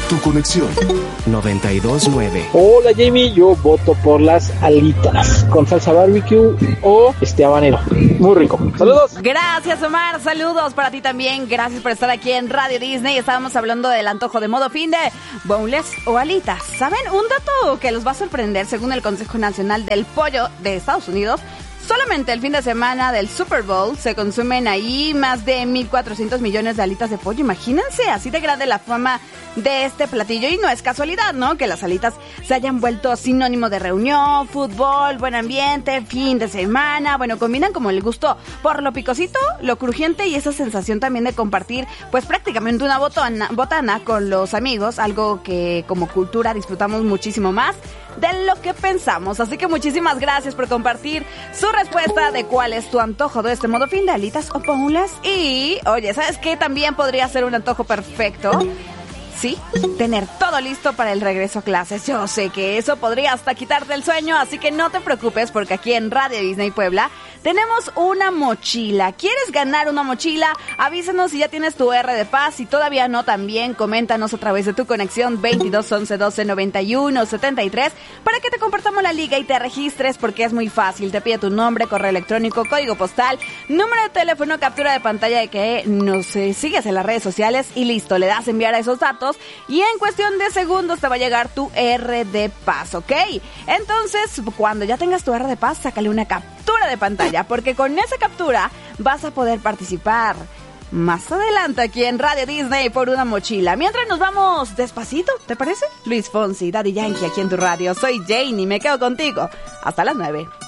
Tu conexión 92.9. Hola Jamie, yo voto por las alitas con salsa barbecue o habanero. Muy rico. Saludos. Gracias, Omar. Saludos para ti también. Gracias por estar aquí en Radio Disney. Estábamos hablando del antojo de modo fin de boneless o alitas. ¿Saben? Un dato que los va a sorprender según el Consejo Nacional del Pollo de Estados Unidos. Solamente el fin de semana del Super Bowl se consumen ahí más de 1.400 millones de alitas de pollo. Imagínense, así de grande la fama de este platillo. Y no es casualidad, ¿no? Que las alitas se hayan vuelto sinónimo de reunión, fútbol, buen ambiente, fin de semana. Bueno, combinan como el gusto por lo picosito, lo crujiente y esa sensación también de compartir, pues prácticamente una botana con los amigos. Algo que como cultura disfrutamos muchísimo más de lo que pensamos. Así que muchísimas gracias por compartir su respuesta de cuál es tu antojo de este modo fin de alitas o boneless. Y, oye, ¿sabes qué? También podría ser un antojo perfecto. Sí, tener todo listo para el regreso a clases. Yo sé que eso podría hasta quitarte el sueño, así que no te preocupes porque aquí en Radio Disney Puebla tenemos una mochila. ¿Quieres ganar una mochila? Avísanos si ya tienes tu R de paz. Si todavía no, también coméntanos a través de tu conexión 22 11 12 91 73 para que te compartamos la liga y te registres porque es muy fácil. Te pide tu nombre, correo electrónico, código postal, número de teléfono, captura de pantalla de que nos sigues en las redes sociales y listo, le das a enviar a esos datos y en cuestión de segundos te va a llegar tu R de paz, ¿ok? Entonces, cuando ya tengas tu R de paz, sácale una captura de pantalla, porque con esa captura vas a poder participar más adelante aquí en Radio Disney por una mochila. Mientras nos vamos despacito, ¿te parece? Luis Fonsi, Daddy Yankee aquí en tu radio. Soy Jane y me quedo contigo hasta las 9.